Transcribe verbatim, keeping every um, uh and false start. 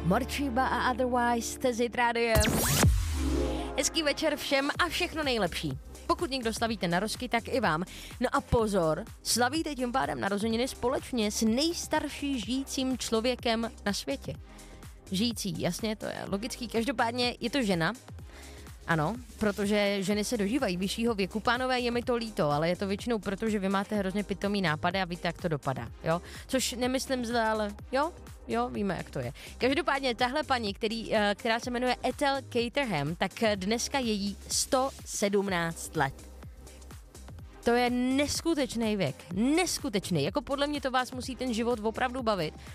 Morčíba a Otherwise jste s Hit Rádiem. Hezký večer všem a všechno nejlepší. Pokud někdo slavíte narozky, tak i vám. No a pozor, slavíte tím pádem narozeniny společně s nejstarší žijícím člověkem na světě. Žijící, jasně, to je logický. Každopádně je to žena. Ano, protože ženy se dožívají vyššího věku. Pánové, je mi to líto, ale je to většinou proto, že vy máte hrozně pitomý nápady a víte, jak to dopadá, jo? Což nemyslím zle, ale jo, jo, víme, jak to je. Každopádně tahle paní, který, která se jmenuje Ethel Caterham, tak dneska je jí sto sedmnáct let. To je neskutečný věk, neskutečný. Jako podle mě to vás musí ten život opravdu bavit,